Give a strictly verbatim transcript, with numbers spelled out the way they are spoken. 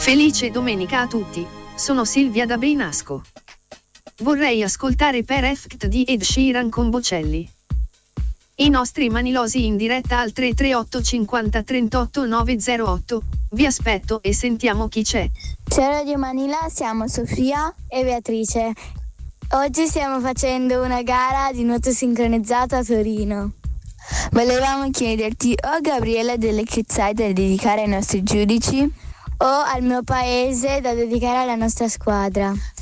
Felice domenica a tutti, sono Silvia da Brinasco. Vorrei ascoltare Perfect di Ed Sheeran con Bocelli. I nostri manilosi in diretta al tre tre otto cinquanta trentotto nove zero otto, vi aspetto e sentiamo chi c'è. Ciao Radio Manila, siamo Sofia e Beatrice. Oggi stiamo facendo una gara di nuoto sincronizzato a Torino. Volevamo chiederti o Gabriele delle Kidside da dedicare ai nostri giudici o al mio paese da dedicare alla nostra squadra.